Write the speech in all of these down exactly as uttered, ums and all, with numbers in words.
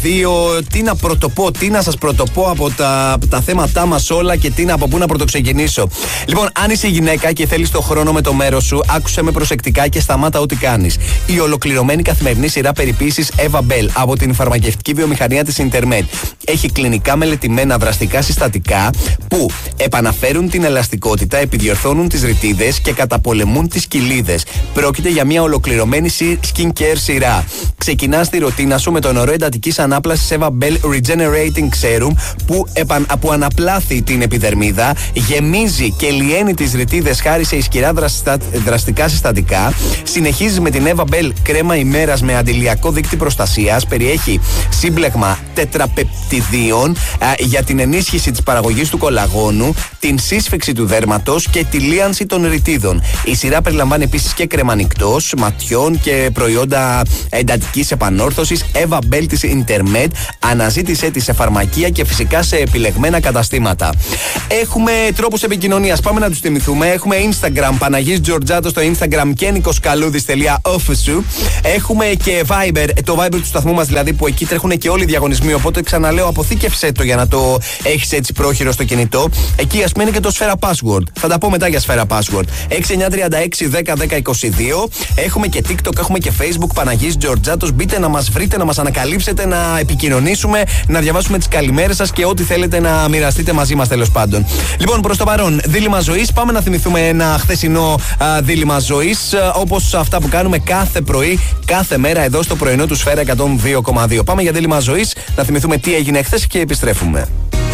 Δύο, τι να πρωτοπώ, τι να σας πρωτοπώ από τα, τα θέματά μας όλα και τι να, από πού να πρωτοξεκινήσω. Λοιπόν, αν είσαι γυναίκα και θέλεις το χρόνο με το μέρος σου, άκουσε με προσεκτικά και σταμάτα ό,τι κάνεις. Η ολοκληρωμένη καθημερινή σειρά περιποίησης Eva Bell από την φαρμακευτική βιομηχανία της Intermed έχει κλινικά μελετημένα δραστικά συστατικά που επαναφέρουν την ελαστικότητα, επιδιορθώνουν τις ρητίδες και καταπολεμούν τις κοιλίδες. Πρόκειται για μια ολοκληρωμένη skincare σειρά. Ξεκινάς τη ρουτίνα σου με τον νερό εντατικής ανάπλασης Eva Bell Regenerating Serum που, επαν, που αναπλάθει την επιδερμίδα, γεμίζει και λιένει τις ρητίδες χάρη σε ισχυρά δραστα, δραστικά συστατικά. Συνεχίζεις με την Eva Bell κρέμα ημέρας με αντιλιακό δίκτυ προστασίας. Περιέχει σύμπλεγμα τετραπεπτιδίων α, για την ενίσχυση της παραγωγής του κολαγόνου, την σύσφυξη του δέρματος και τη λίανση των ρητίδων. Η σειρά περιλαμβάνει επίσης και κρέμα νυκτός, ματιών και προϊόντα εντατικής επανόρθωσης. Eva Bell της Intermed, αναζήτησέ τη σε φαρμακεία και φυσικά σε επιλεγμένα καταστήματα. Έχουμε τρόπους επικοινωνίας, πάμε να τους θυμηθούμε. Έχουμε Instagram, Παναγής Τζορτζάτο στο Instagram και nikoskaloudes.official. Έχουμε και Viber, το Viber του σταθμού μας δηλαδή, που εκεί τρέχουν και όλοι οι διαγωνισμοί. Οπότε ξαναλέω, αποθήκευσέ το για να το έχεις έτσι πρόχειρο στο κινητό. Εκεί ας πούμε είναι και το Σφαίρα Password. Θα τα πω μετά για Σφαίρα Password. έξι εννιά τρία έξι δέκα δέκα είκοσι δύο. Έχουμε και TikTok, έχουμε και Facebook, Παναγής Τζορτζάτος. Μπείτε να μας βρείτε, να μας ανακαλύψετε, να επικοινωνήσουμε, να διαβάσουμε τις καλημέρες σας και ό,τι θέλετε να μοιραστείτε μαζί μας τέλος πάντων. Λοιπόν, προς το παρόν, δίλημμα ζωής. Πάμε να θυμηθούμε ένα χθεσινό α, δίλημμα ζωής, όπως αυτά που κάνουμε κάθε πρωί, κάθε μέρα εδώ στο πρωινό του Σφαίρα εκατόν δύο κόμμα δύο. Πάμε για δίλημμα ζωής, να θυμηθούμε τι έγινε χθες και επιστρέφουμε.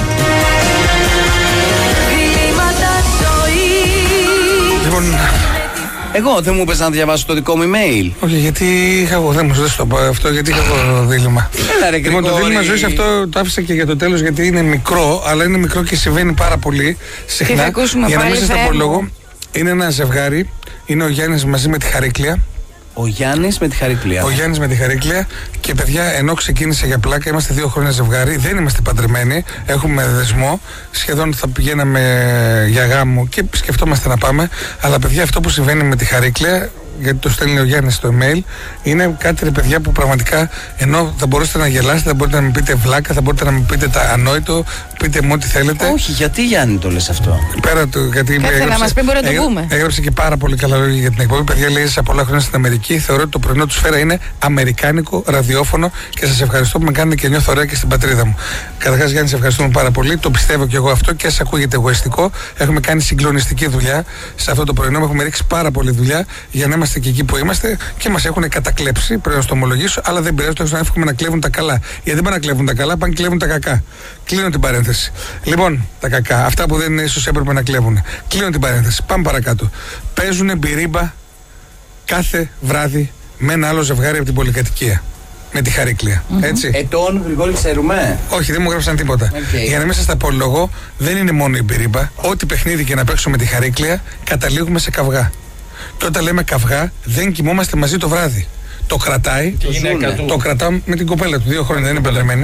Λοιπόν, εγώ δεν μου είπες να διαβάσω το δικό μου email. όχι, γιατί είχα εγώ, δεν μου σου το πω αυτό, γιατί είχα εγώ δίλημμα. Έλα, ρε, λοιπόν, το δίλημμα ζωής αυτό το άφησα και για το τέλος, γιατί είναι μικρό, αλλά είναι μικρό και συμβαίνει πάρα πολύ συχνά. Τι θα ακούσουμε για να πάλι, μην σας τα πω λόγο, είναι ένα ζευγάρι, είναι ο Γιάννης μαζί με τη Χαρίκλια. Ο Γιάννης με τη Χαρίκλια. Ο Γιάννης με τη Χαρίκλια. Και παιδιά, ενώ ξεκίνησε για πλάκα, είμαστε δύο χρόνια ζευγάρι, δεν είμαστε παντρεμένοι, έχουμε δεσμό. Σχεδόν θα πηγαίναμε για γάμο και σκεφτόμαστε να πάμε. Αλλά παιδιά, αυτό που συμβαίνει με τη Χαρίκλια, γιατί το στέλνει ο Γιάννης στο email, είναι κάτι, ρε παιδιά, που πραγματικά ενώ θα μπορούσατε να γελάσετε, θα μπορείτε να μου πείτε βλάκα, θα μπορείτε να μου πείτε τα ανόητο, πείτε μου ό,τι θέλετε. Όχι, γιατί Γιάννη το λες αυτό? Πέρα του, γιατί Κάτσε έγραψε, να μας πει, μπορεί να το έγρα, πούμε. Έγραψε και πάρα πολύ καλά λόγια για την εκπομπή. Παιδιά, λέει σε πολλά χρόνια στην Αμερική. Θεωρώ ότι το πρωινό του Σφαίρα είναι αμερικάνικο ραδιόφωνο και σας ευχαριστώ που με κάνετε και νιώθω ωραία και στην πατρίδα μου. Καταρχάς, Γιάννη, σε ευχαριστούμε πάρα πολύ. Το πιστεύω και εγώ αυτό και σας ακούγεται εγωιστικό. Έχουμε κάνει συγκλονιστική δουλειά σε αυτό το πρωινό. Έχουμε ρίξει πάρα πολύ δουλειά για να είμαστε και εκεί που είμαστε και μας έχουν κατακλέψει. Πρέπει να το ομολογήσω, αλλά δεν πειράζει. Τουλάχιστον εύχομαι να κλέβουν τα καλά. Γιατί δεν πάνε να κλέβουν τα καλά, πάνε να κλέβουν τα κακά. Κλείνω την παρένθεση. Λοιπόν, τα κακά, αυτά που δεν ίσως έπρεπε να κλέβουν. Κλείνω την παρένθεση. Πάμε παρακάτω. Παίζουν μπυρίμπα κάθε βράδυ με ένα άλλο ζευγάρι από την πολυκατοικία. Με τη Χαρίκλια. Mm-hmm. Έτσι. Ετών, Γρηγόρη, ξέρουμε. Όχι, δεν μου γράψαν τίποτα. Okay. Για να μην σας τα πω λόγο, δεν είναι μόνο η μπυρίμπα. Ό,τι παιχνίδι και να παίξουμε με τη Χαρίκλια, καταλήγουμε σε καυγά. Και όταν λέμε καυγά, δεν κοιμόμαστε μαζί το βράδυ. Το κρατάει. Το, το, το κρατάω με την κοπέλα του. Δύο χρόνια δεν είναι παντρεμένη.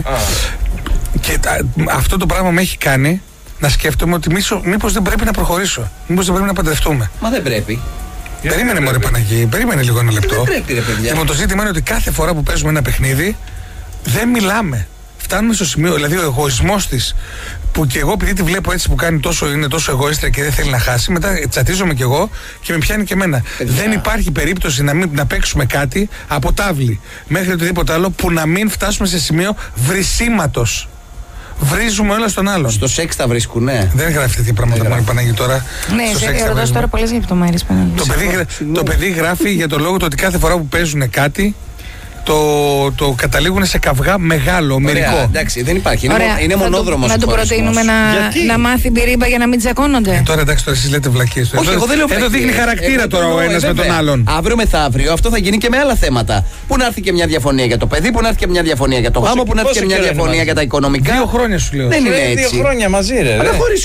Και α, αυτό το πράγμα με έχει κάνει να σκέφτομαι ότι μήπως δεν πρέπει να προχωρήσω. Μήπως δεν πρέπει να παντρευτούμε. Μα δεν πρέπει. Περίμενε, μωρέ Παναγί, περίμενε λίγο ένα λεπτό. Δεν πρέπει, ρε παιδιά. Λοιπόν, το ζήτημα είναι ότι κάθε φορά που παίζουμε ένα παιχνίδι δεν μιλάμε. Φτάνουμε στο σημείο, δηλαδή ο εγωισμός της, που και εγώ επειδή τη βλέπω έτσι που κάνει τόσο, είναι τόσο εγωίστρια και δεν θέλει να χάσει, μετά τσατίζομαι κι εγώ και με πιάνει και εμένα. Παιδιά. Δεν υπάρχει περίπτωση να, μην, να παίξουμε κάτι από τάβλη μέχρι οτιδήποτε άλλο που να μην φτάσουμε σε σημείο βρυσίματος. Βρίζουμε όλα στον άλλον. Στο σεξ τα βρίσκουνε. Δεν γράφει τέτοια πράγματα μόνο η Παναγή τώρα. Ναι, σε ρωτάω τώρα πολλές λεπτομέρειες. Το, το παιδί γράφει για το λόγο το ότι κάθε φορά που παίζουν κάτι, το, το καταλήγουν σε καυγά μεγάλο, μερικό. Ωραία, εντάξει, δεν υπάρχει. Είναι, Ωραία, είναι μονόδρομος. Να του προτείνουμε να, να μάθει μπυρίμπα για να μην τσακώνονται. Ε, τώρα εντάξει, τώρα εσείς λέτε βλακίες. Όχι, εδώ, εγώ δεν λέω εδώ δείχνει χαρακτήρα εγώ τώρα ο ένας με τον άλλον. Αύριο μεθαύριο αυτό θα γίνει και με άλλα θέματα. Πού να έρθει και μια διαφωνία για το παιδί, πού να έρθει και μια διαφωνία για το γάμο, πού να έρθει και μια διαφωνία για τα οικονομικά. Δύο χρόνια σου λέω. Δεν είναι έτσι. Δύο χρόνια μαζί, ρε. Αλλά χωρίσουνε.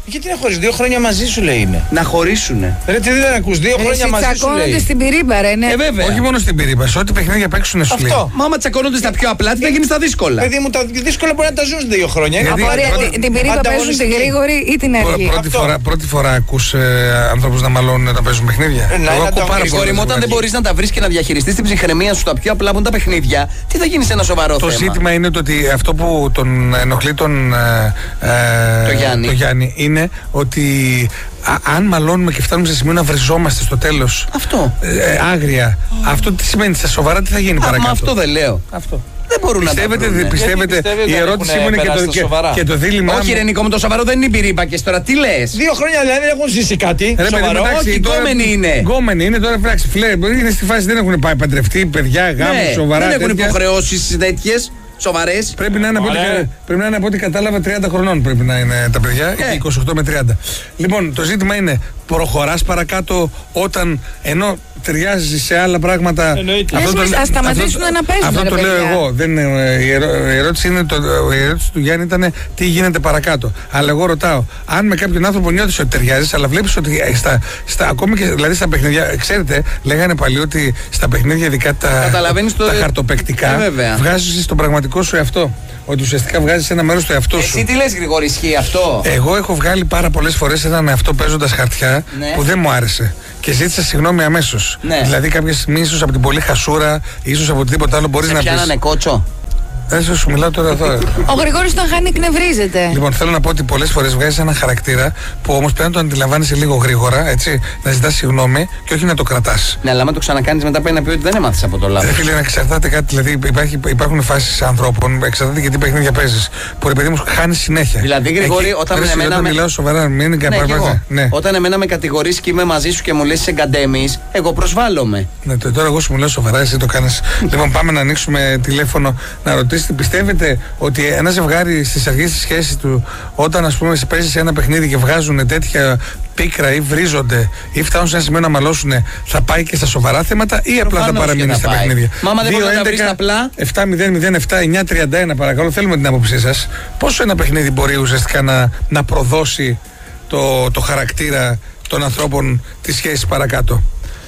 Γιατί να χωρίσει, δύο χρόνια μαζί σου λέει είναι. Να χωρίσουνε. Ρε, τι δεν ακούς, δύο Εσύ χρόνια μαζί σου λέει. τσακώνονται στην πυρίμπα, ρε, ναι. Ε, βέβαια. Όχι μόνο στην πυρίμπα, σε ό,τι παιχνίδια παίξουν σου λέει. Αυτό. Μα άμα τσακώνονται στα πιο απλά, τι θα γίνει στα δύσκολα. Παιδί μου, τα δύσκολα μπορεί να τα ζουν δύο χρόνια. Γιατί- Απορία, πρώτη- την- την πυρίμπα παίζουν τη γρήγορη ή την αργή. Πρώτη Αυτό. φορά, πρώτη φορά ακούς ε, ανθρώπους να μαλώνουν όταν παίζουν παιχνίδια. Ε, να, Εγώ να ακούω το πάρα γρήγορη, πολλές Όταν δεν ζευγάρια. μπορεί να τα βρει και να διαχειριστεί την ψυχραιμία σου στα πιο απλά που είναι τα παιχνίδια, τι θα γίνει σε ένα σοβαρό Το θέμα. ζήτημα είναι το ότι αυτό που τον ενοχλεί τον ε, ε, Το Γιάννη. το Γιάννη είναι ότι α, αν μαλώνουμε και φτάνουμε σε σημείο να βριζόμαστε στο τέλος Αυτό. ε, άγρια, αυτό τι σημαίνει, στα σοβαρά τι θα γίνει Α, παρακάτω. μα αυτό δεν λέω. Αυτό. Δεν μπορούν Πιστεύετε, να τα βρούνε. πιστεύετε, Γιατί πιστεύετε η δεν ερώτησή έχουν μου είναι και περάσει το, τα και, σοβαρά. και το δίλημά Όχι, μου. ρε Νικό, με το σοβαρό δεν είναι η πυρίμπα και τώρα τι λε. Δύο χρόνια δηλαδή δεν έχουν ζήσει κάτι. Ρε, παιδί μου, Σοβαρό. εντάξει, όχι, τώρα- γκόμενοι είναι. Γκόμενοι είναι τώρα, εντάξει, φλε, μπορεί, είναι στη φάση δεν έχουν πάει παντρευτεί, παιδιά, γάμου, σοβαρά. δεν έχουν τέτοια. υποχρεώσει τέτοιε σοβαρέ. Πρέπει να είναι από ό,τι Ωραία. κα- πρέπει να είναι από ό,τι κατάλαβα τριάντα χρονών πρέπει να είναι τα παιδιά, Ε. είκοσι οκτώ με τριάντα. Λοιπόν, το ζήτημα είναι, προχωράς παρακάτω όταν ενώ ταιριάζει σε άλλα πράγματα. Εννοείται. Λες, το- ας σταματήσουν αυτό- να παίζουν, Αυτό ρε το λέω παιδιά. εγώ. Δεν, είναι- η, ερώ- η ερώτηση είναι το, η ερώτηση του Γιάννη ήταν τι γίνεται παρακάτω. Αλλά εγώ ρωτάω, αν με κάποιον άνθρωπο νιώθεις ότι ταιριάζει, αλλά βλέπεις ότι ε, στα, στα, ακόμη και δηλαδή στα παιχνίδια, ξέρετε, λέγανε παλιοί ότι στα παιχνίδια, ειδικά τα, Καταλαβαίνεις το- τα χαρτοπαικτικά, Ε, βέβαια. βγάζεις τον πραγματικό σου εαυτό. Ότι ουσιαστικά βγάζεις ένα μέρος του εαυτού σου. Εσύ τι λε, Γρηγόρη, ισχύει αυτό. Εγώ έχω βγάλει πάρα πολλές φορές έναν εαυτό παίζοντας χαρτιά Ναι. που δεν μου άρεσε. Και ζήτησα συγγνώμη αμέσως. Ναι. Δηλαδή, κάποια στιγμή, ίσως από την πολύ χασούρα, ίσως από οτιδήποτε άλλο, μπορείς Σε να πεις. πιάνανε κότσο. Έσως σου μιλάω τώρα εδώ. Ο Γρηγόρης τον χάνει, εκνευρίζεται. Λοιπόν, θέλω να πω ότι πολλές φορές βγάζεις ένα χαρακτήρα που όμως πρέπει να το αντιλαμβάνεσαι λίγο γρήγορα, έτσι, να ζητάς συγγνώμη και όχι να το κρατάς. Ναι, αλλά άμα το ξανακάνει μετά πρέπει να πει ότι δεν έμαθε από το Ρε λάθο. φίλε, να εξαρτάται κάτι, δηλαδή υπάρχει, υπάρχουν φάσεις ανθρώπων, εξαρτάται και τι παιχνίδια παίζεις, που ρε παιδί μου χάνει συνέχεια. Δηλαδή, Γρηγόρη, Εκεί- όταν ρε, εμένα όταν με- μιλάω σοβαρά, μην είναι Ναι, κανένα κι εγώ. πράγμα. Ναι. Όταν εμένα με κατηγορεί και είμαι μαζί σου και μου λε σε γκαντέμι, εγώ προσβάλλομαι. Ναι, το- τώρα εγώ σου μιλάω σοβαρά, εσύ το κάνεις. Λοιπόν, πάμε να ανοίξουμε τηλέφωνο να ρωτήσετε. Πιστεύετε ότι ένα ζευγάρι στις αρχές της σχέσης του, όταν ας πούμε σε παίζει σε ένα παιχνίδι και βγάζουν τέτοια πίκρα ή βρίζονται ή φτάνουν σε ένα σημείο να μαλώσουν, θα πάει και στα σοβαρά θέματα ή απλά θα Προφανώς παραμείνει και θα στα πάει. παιχνίδια? Μα άμα δεν μπορεί να τα βρει στα απλά. επτά μηδέν μηδέν επτά εννιά τριάντα ένα, παρακαλώ, θέλουμε την άποψή σας. Πόσο ένα παιχνίδι μπορεί ουσιαστικά να, να προδώσει το, το χαρακτήρα των ανθρώπων της σχέσης παρακάτω?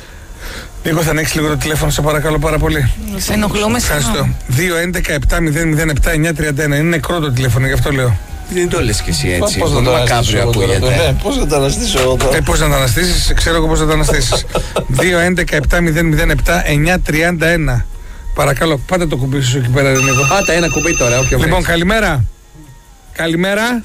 Νίκο, θα ανοίξει λίγο το τηλέφωνο, σε παρακαλώ πάρα πολύ. Σε ενοχλούμε, Ευχαριστώ. συγγνώμη. δύο έντεκα επτά μηδέν μηδέν επτά εννιά τριάντα ένα. Είναι νεκρό το τηλέφωνο, γι' αυτό λέω. Δεν το λε κι εσύ έτσι. Πώς θα Πολύ το μακάβριο αναστήσω εγώ τώρα, ε? ναι, ακούγεται. πώς θα το αναστήσω εγώ τώρα. Ε, πώς να τα αναστήσεις, ξέρω εγώ πώς θα τα αναστήσεις. δύο έντεκα επτά μηδέν μηδέν επτά εννιά τριάντα ένα. Παρακαλώ, πάτε το κουμπί σου εκεί πέρα, ρε Νίκο. Πάτα ένα κουμπί τώρα, όποιο Λοιπόν, βρεις. καλημέρα. Καλημέρα.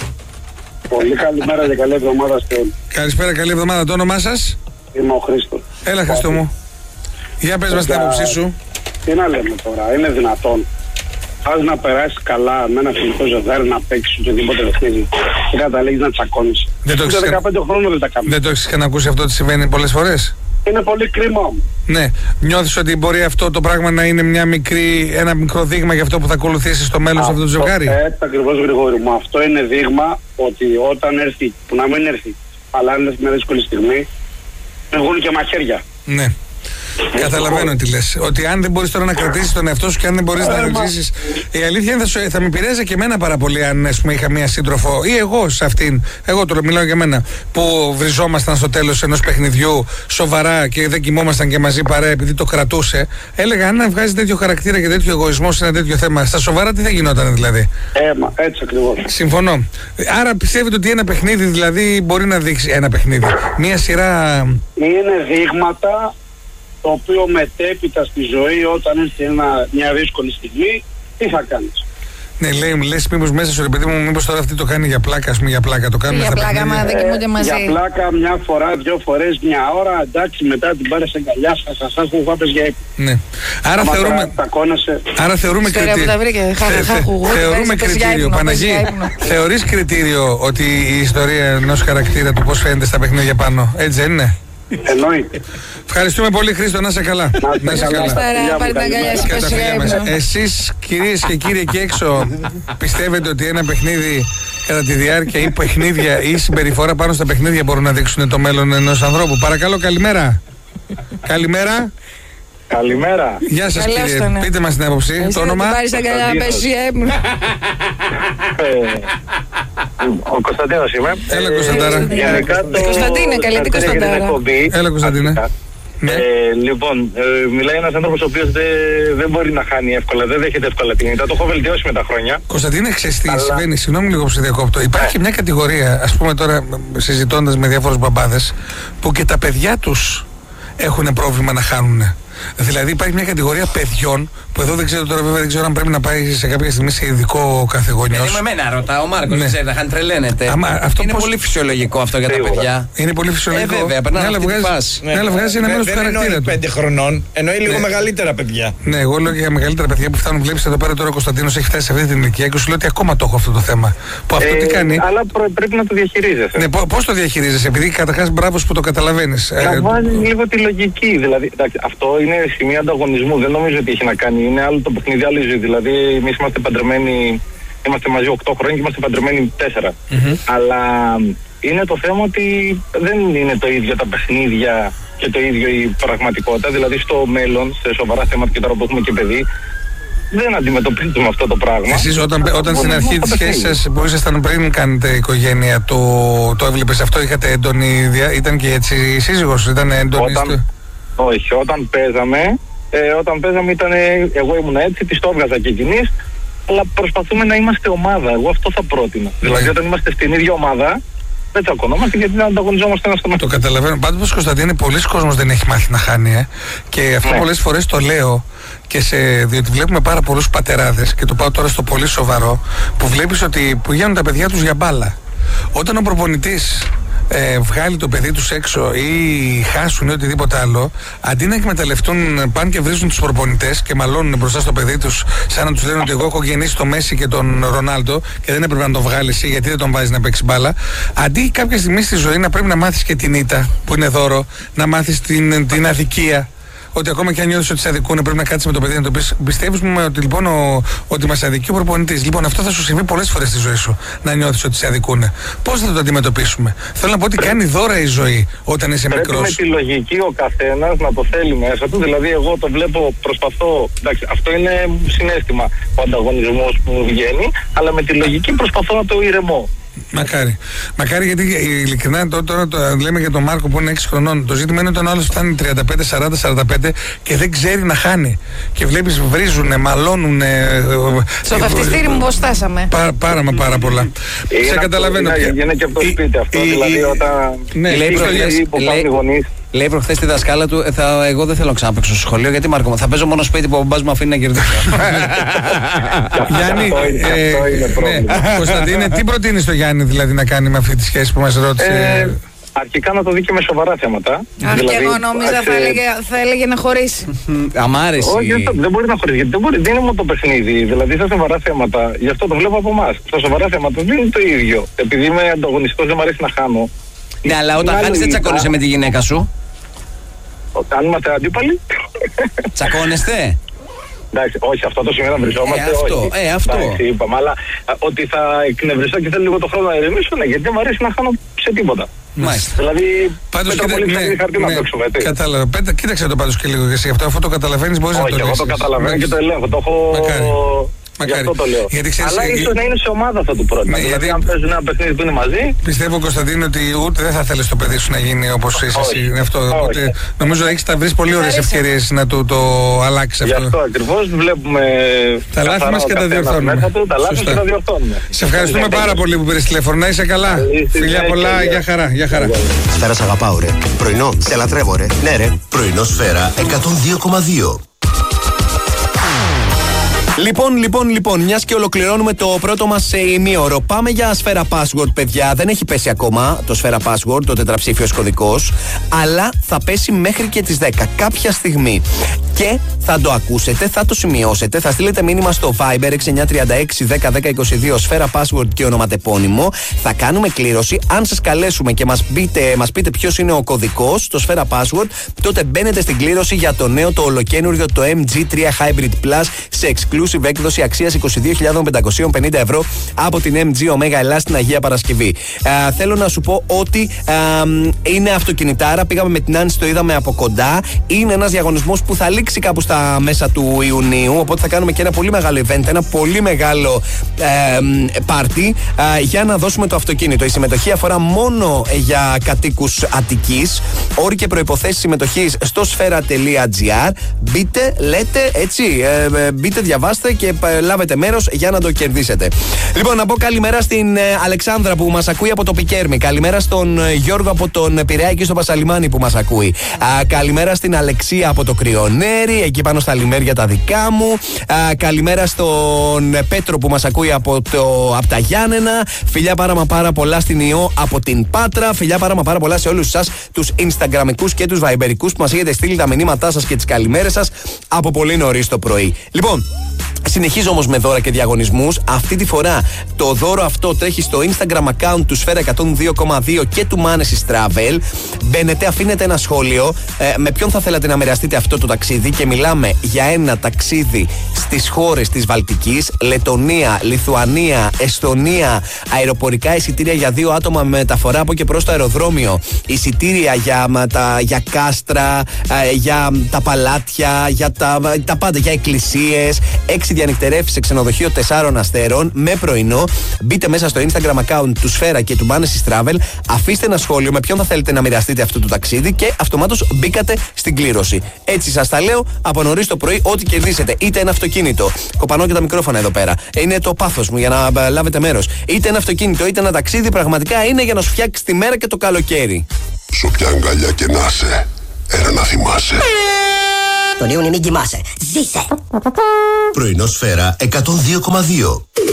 Πολύ καλημέρα και καλή εβδομάδα σε όλους. Καλησπέρα, καλή εβδομάδα. Το όνομά σας? Είμαι ο Χρήστος. Έλα, Χριστό μου. Για πες μας την άποψή σου. Τι να λέμε τώρα, είναι δυνατόν. Πας να περάσεις καλά με ένα φιλικό ζευγάρι, να παίξεις οτιδήποτε παιχνίδι και καταλήγεις να τσακώνεις. Δεν το Ούτε έχεις κα- δεκαπέντε χρόνων δεν τα κάνουμε. Δεν το έχεις ξανακούσει αυτό ότι συμβαίνει πολλές φορές? Είναι πολύ κρίμα όμως. Ναι. Νιώθεις ότι μπορεί αυτό το πράγμα να είναι μια μικρή, ένα μικρό δείγμα για αυτό που θα ακολουθήσει στο μέλλον σε αυτό το ζευγάρι? Έτσι ακριβώς, Γρηγόρη μου. Αυτό είναι δείγμα ότι όταν έρθει, που να μην έρθει, αλλά αν έρθει μια δύσκολη στιγμή, βγουν και μαχαίρια. Ναι. Καταλαβαίνω τι λες. Ότι αν δεν μπορείς τώρα να κρατήσεις τον εαυτό σου και αν δεν μπορείς να ρωτήσεις. Η αλήθεια είναι θα, σου- θα με επηρέαζε και εμένα πάρα πολύ αν ας πούμε, είχα μία σύντροφο ή εγώ σε αυτήν. Εγώ τώρα μιλάω για μένα. Που βριζόμασταν στο τέλος ενός παιχνιδιού σοβαρά και δεν κοιμόμασταν και μαζί παρέα επειδή το κρατούσε. Έλεγα αν βγάζει τέτοιο χαρακτήρα και τέτοιο εγωισμό σε ένα τέτοιο θέμα. Στα σοβαρά τι θα γινόταν δηλαδή? Έμα, έτσι ακριβώς. Συμφωνώ. Άρα πιστεύετε ότι ένα παιχνίδι δηλαδή μπορεί να δείξει ένα παιχνίδι? Μία σειρά. Είναι δείγματα το οποίο μετέπειτα στη ζωή όταν έρθει ένα, μια δύσκολη στιγμή, τι θα κάνεις. Ναι, λέει, λες μήπως μέσα σου ρε παιδί μου, μήπως τώρα αυτή το κάνει για πλάκα, ας πούμε για πλάκα. Το κάνουμε Για στα πλάκα, παιχνίδια. μα δεν κοιμούνται μαζί. Για πλάκα μια φορά, δυο φορές, μια ώρα, εντάξει, μετά την πάρεις αγκαλιά, θα σας άκου βάπες για ύπνο. Ναι. Άρα Άμα θεωρούμε, τώρα τσακώνεσαι, άρα θεωρούμε Ιστορία που κριτήριο. τα βρήκε. Χα- Θε- χα- θε- χουγού, Θεωρούμε πες- πες για κριτήριο. ύπνο, πες Παναγί, για ύπνο. θεωρείς κριτήριο ότι η ιστορία ενός χαρακτήρα του πώς φαίνεται στα παιχνίδια πάνω? Έτσι δεν είναι? εννοείται. Ευχαριστούμε πολύ, Χρήστο, να είσαι καλά. Να είστε καλά. Σταρά, πάρε την αγκαλιά σου, Και πες τα για φιλιά μας. ύπνο. Εσείς, κυρίες και κύριοι εκεί έξω, πιστεύετε ότι ένα παιχνίδι κατά τη διάρκεια ή παιχνίδια ή συμπεριφορά πάνω στα παιχνίδια μπορούν να δείξουν το μέλλον ενός ανθρώπου? Παρακαλώ, καλημέρα. Καλημέρα. Καλημέρα. Γεια σας, Καλώς κύριε. το, ναι. Πείτε μας την άποψη. Εσύ Το να όνομα? την πάρεις αγκαλιά να πες για ύπνο. Ε, Ο Κωνσταντίνος είμαι. Έλα, Κωνσταντάρα. Ε, γενικά το... Κωνσταντίνε, καλή την Κωνσταντάρα. Έλα, Κωνσταντίνε. Ναι. Ε, λοιπόν, ε, μιλάει ένας άνθρωπος ο οποίος δεν, δεν μπορεί να χάνει εύκολα, δεν δέχεται εύκολα την ήττα. Το έχω βελτιώσει με τα χρόνια. Κωνσταντίνε, ξέρεις τι Αλλά... συμβαίνει, συγγνώμη λίγο που σε διακόπτω. Υπάρχει και μια κατηγορία, ας πούμε τώρα συζητώντας με διάφορους μπαμπάδες, που και τα παιδιά τους έχουν πρόβλημα να χάνουν. Δηλαδή υπάρχει μια κατηγορία παιδιών που εδώ δεν ξέρω τώρα, βέβαια δεν ξέρω αν πρέπει να πάει σε κάποια στιγμή σε ειδικό κάθε γονιός. Είναι με μένα ρωτά, ο Μάρκος, Ναι. δεν ξέρει, να χάνει, τρελαίνεται. Άμα, αυτό είναι πώς... πολύ φυσιολογικό αυτό για τα Σίγουρα. παιδιά. Είναι πολύ φυσιολογικό. Ε, βέβαια, περνάνε Ναι, αλλά αυτή τη βγάζει- φάση. ναι, αλλά βγάζει ένα Δεν- μέρος του δεν χαρακτήρα εννοεί του. πέντε χρονών, εννοεί λίγο Ναι. μεγαλύτερα παιδιά. Ναι, εγώ λέω και για μεγαλύτερα παιδιά που φτάνουν. Βλέπεις εδώ πέρα τώρα ο Κωνσταντίνος έχει φτάσει σε αυτή την ηλικία και σου λέω ότι ακόμα το έχω αυτό το θέμα. Που αυτό τι κάνει. Αλλά πρέ- πρέπει να το διαχειρίζεσαι. Ναι, πώς το διαχειρίζεσαι, επειδή καταρχάς μπράβος που το καταλαβαίνεις. Να Ε, βάζει λίγο τη λογική. Δηλαδή, εντάξει, αυτό είναι σημείο ανταγωνισμού. Δεν νομίζω ότι έχει να κάνει. Είναι άλλο το παιχνίδι, άλλη ζωή. Δηλαδή, εμείς είμαστε παντρεμένοι, είμαστε μαζί οκτώ χρόνια και είμαστε παντρεμένοι τέσσερα. Αλλά είναι το θέμα ότι δεν είναι το ίδιο τα παιχνίδια και το ίδιο η πραγματικότητα. Δηλαδή, στο μέλλον, σε σοβαρά θέματα και τώρα που έχουμε και παιδί, δεν αντιμετωπίζουμε αυτό το πράγμα. Εσείς όταν, όταν στην αρχή της σχέσης σας που ήσασταν πριν κάνετε οικογένεια, το, το έβλεπες αυτό, είχατε έντονη, δια- ήταν και έτσι η σύζυγος, ήταν έντονη. στο- Όταν, όχι, όταν παίζαμε, ε, όταν παίζαμε ήταν, εγώ ήμουν έτσι, της το έβγαζα και εκείνης, αλλά προσπαθούμε να είμαστε ομάδα. Εγώ αυτό θα πρότεινα. Δηλαδή, όταν είμαστε στην ίδια ομάδα, δεν τσακωνόμαστε γιατί δεν ανταγωνιζόμαστε ένα στον Το καταλαβαίνω. Πάντως, Κωνσταντίνε, πολλοί κόσμος δεν έχει μάθει να χάνει. Ε. Και αυτό Ναι. πολλές φορές το λέω. Και σε, διότι βλέπουμε πάρα πολλούς πατεράδες, και το πάω τώρα στο πολύ σοβαρό, που βλέπεις ότι πηγαίνουν τα παιδιά τους για μπάλα. Όταν ο προπονητής ε, βγάλει το παιδί τους έξω ή χάσουν ή οτιδήποτε άλλο, αντί να εκμεταλλευτούν, πάνε και βρίζουν τους προπονητές και μαλώνουν μπροστά στο παιδί τους, σαν να τους λένε ότι εγώ έχω γεννήσει τον Μέση και τον Ρονάλντο και δεν έπρεπε να τον βγάλεις εσύ γιατί δεν τον βάζεις να παίξει μπάλα. Αντί κάποια στιγμή στη ζωή να πρέπει να μάθεις και την ήττα που είναι δώρο, να μάθεις την, την αδικία. Ότι ακόμα και αν νιώθεις ότι σε αδικούν, πρέπει να κάτσεις με το παιδί να το πεις. Πιστεύεις μου ότι, λοιπόν, ο, ότι μας αδικεί ο προπονητής. Λοιπόν, αυτό θα σου συμβεί πολλές φορές στη ζωή σου. Να νιώθεις ότι σε αδικούν. Πώς θα το αντιμετωπίσουμε. Θέλω να πω ότι κάνει δώρα η ζωή όταν είσαι Πρέπει μικρός. με τη λογική ο καθένας να το θέλει μέσα του. Δηλαδή, εγώ το βλέπω, προσπαθώ. Εντάξει, αυτό είναι συναίσθημα ο ανταγωνισμός που βγαίνει, αλλά με τη λογική προσπαθώ να το ηρεμώ. Μακάρι. Μακάρι, γιατί ειλικρινά τώρα, τώρα το λέμε για τον Μάρκο που είναι έξι χρονών. Το ζήτημα είναι όταν ο άλλος φτάνει τριάντα πέντε, σαράντα, σαράντα πέντε και δεν ξέρει να χάνει. Και βλέπεις βρίζουνε, μαλώνουνε. Στο βαφτιστήρι μου πώς φτάσαμε. Πάρα, πάρα μα πάρα πολλά. Σε καταλαβαίνω. Είναι, είναι και από το Η- σπίτι αυτό. η- δηλαδή, η- όταν. Ναι, λέει στο προχθές- παιδί που λέει- πάνε οι γονείς. Λέει προχθές τη δασκάλα του, ε, θα, εγώ δεν θέλω να ξαναπαίξω στο σχολείο. Γιατί Μάρκο, θα παίζω μόνο σπίτι που ο μπαμπάς μου αφήνει να κερδίσω. Γιάννη, Αυτό είναι- ε, αυτό είναι πρόβλημα. ναι. Κωνσταντίνε, τι προτείνεις στο Γιάννη δηλαδή να κάνει με αυτή τη σχέση που μας Ε, ρώτησε. αρχικά να το δει και με σοβαρά θέματα. Αχ, και εγώ νόμιζα άξε- θα έλεγε, θα έλεγε να χωρίσει. Αμ' άρεσε. Όχι, αυτό δεν μπορεί να χωρίσει. Γιατί δεν, μπορεί, δεν είναι μόνο το παιχνίδι. Δηλαδή, στα σοβαρά θέματα, γι' αυτό το βλέπω από εμά. Στα σοβαρά θέματα δεν είναι το ίδιο. Επειδή είμαι ανταγωνιστικός, δεν μου αρέσει να χάνω. Ναι, αλλά όταν Είναι χάνεις δεν άλλη τσακώνεσαι ήττα. με τη γυναίκα σου. Αν είμαστε αντίπαλοι. Τσακώνεστε. Εντάξει, όχι, αυτό το σημείο να βρισκόμαστε. Ε, αυτό, όχι. ε, αυτό. Εντάξει, είπαμε, αλλά α, ότι θα εκνευριστώ και θέλω λίγο το χρόνο να ηρεμήσω, ναι, γιατί δεν μου αρέσει να χάνω σε τίποτα. Μάλιστα. Δηλαδή, Πάντως, πέτρα πολύ ψάχνει χαρτί να παίξουμε, έτσι. κατάλαβα. Πέτα, κοίταξε το πάντως και λίγο και εσύ. Αυτό, αφού το καταλαβαίνεις, μπορείς να το Όχι, εγώ λύσεις. το καταλαβαίνω και το Εντάξει. ελέγχω. Το έχω. Μακάρι. Γι' Μακάρι. αυτό το λέω. Γιατί ξέρεις, Αλλά ε, ίσως να είναι σε ομάδα αυτό το πρότυπο. Ναι, Δηλαδή, γιατί- αν παίζουν ένα παιχνίδι που είναι μαζί. Πιστεύω, Κωνσταντίνε, ότι ούτε δεν θα θέλεις το παιδί σου να γίνει όπως είσαι Όχι. εσύ. Είναι αυτό. Όχι. Οπότε νομίζω έχεις τα βρεις πολύ ωραίες αρέσει. ευκαιρίες να το, το αλλάξει Γι' αυτό. αυτό ακριβώς βλέπουμε. Τα λάθη καθαρά μας και ο τα καθένας διορθώνουμε. μέσα του, Τα λάθη μας Σωστά. και τα διορθώνουμε. Σε ευχαριστούμε πάρα πολύ που πήρες τηλέφωνο. Να είσαι καλά. Καλή συνέχεια, Φιλιά πολλά. γεια. Γεια χαρά. Γεια χαρά. Σφαίρα σ' αγαπάω ρε. Πρωινό, σε λατρεύω ρε. Ναι ρε. Πρωινό Σφαίρα εκατόν δύο κόμμα δύο. Λοιπόν, λοιπόν, λοιπόν, μια και ολοκληρώνουμε το πρώτο μας σε ημίωρο, πάμε για σφαίρα password, παιδιά. Δεν έχει πέσει ακόμα το σφαίρα password, το τετραψήφιος κωδικός, αλλά θα πέσει μέχρι και τις δέκα κάποια στιγμή. Και θα το ακούσετε, θα το σημειώσετε, θα στείλετε μήνυμα στο Viber έξι εννιά τρία έξι δέκα δέκα είκοσι δύο σφαίρα password και ονοματεπώνυμο. Θα κάνουμε κλήρωση. Αν σας καλέσουμε και μας πείτε, μας πείτε ποιος είναι ο κωδικός, το σφαίρα password, τότε μπαίνετε στην κλήρωση για το νέο, το ολοκένουργιο, το εμ τζι τρία Hybrid Plus σε exclusive exclusive έκδοση αξίας είκοσι δύο χιλιάδες πεντακόσια πενήντα ευρώ από την εμ τζι Omega Ελλάς στην Αγία Παρασκευή. Ε, θέλω να σου πω ότι ε, είναι αυτοκινητάρα. Πήγαμε με την Άνση, το είδαμε από κοντά. Είναι ένας διαγωνισμός που θα λήξει κάπου στα μέσα του Ιουνίου. Οπότε θα κάνουμε και ένα πολύ μεγάλο event, ένα πολύ μεγάλο πάρτι ε, ε, για να δώσουμε το αυτοκίνητο. Η συμμετοχή αφορά μόνο για κατοίκους Αττικής. Όροι και προϋποθέσεις συμμετοχής στο σφαίρα τελεία τζι άρ. Μπείτε, λέτε έτσι, ε, ε, μπείτε, διαβάστε και ε, λάβετε μέρος για να το κερδίσετε. Λοιπόν, να πω καλημέρα στην ε, Αλεξάνδρα που μας ακούει από το Πικέρμι. Καλημέρα στον ε, Γιώργο από τον Πειραιά και στο Πασαλιμάνι που μας ακούει. Α, καλημέρα στην Αλεξία από το Κρυονέρι, εκεί πάνω στα λιμέρια τα δικά μου. Α, καλημέρα στον Πέτρο που μας ακούει από, το, από τα Γιάννενα. Φιλιά πάρα μα πάρα πολλά στην Ιώ από την Πάτρα. Φιλιά πάρα μα πάρα πολλά σε όλους σας τους Instagramικούς και τους Viberικούς που μας έχετε στείλει τα μηνύματά σας και τις καλημέρες σας από πολύ νωρίς το πρωί. Λοιπόν, συνεχίζω όμως με δώρα και διαγωνισμούς. Αυτή τη φορά το δώρο αυτό τρέχει στο Instagram account του Σφαίρα εκατόν δύο κόμμα δύο και του Manesis Travel. Μπαίνετε, αφήνετε ένα σχόλιο ε, με ποιον θα θέλατε να μοιραστείτε αυτό το ταξίδι και μιλάμε για ένα ταξίδι στις χώρες της Βαλτικής, Λετονία, Λιθουανία, Εσθονία, αεροπορικά εισιτήρια για δύο άτομα με μεταφορά από και προς το αεροδρόμιο, εισιτήρια για, τα, για κάστρα, ε, για τα παλάτια, για τα, τα πάντα, για εκκλησίες, έξι διανυκτερεύσεις σε ξενοδοχείο τεσσάρων αστέρων με πρωινό. Μπείτε μέσα στο Instagram account του Σφαίρα και του Manesis Travel, αφήστε ένα σχόλιο με ποιον θα θέλετε να μοιραστείτε αυτό το ταξίδι και αυτομάτως μπήκατε στην κλήρωση. Έτσι σας τα λέω από νωρίς το πρωί, ό,τι κερδίσετε. Είτε ένα αυτοκίνητο, κοπανώ και τα μικρόφωνα εδώ πέρα, είναι το πάθος μου για να λάβετε μέρος. Είτε ένα αυτοκίνητο, είτε ένα ταξίδι, πραγματικά είναι για να σου φτιάξει τη μέρα και το καλοκαίρι. Σ' όποια αγκαλιά και να είσαι, ένα να θυμάσαι. Τον Ιούνι μην κοιμάσαι. Ζήσε! Πρωινό Σφαίρα εκατόν δύο κόμμα δύο.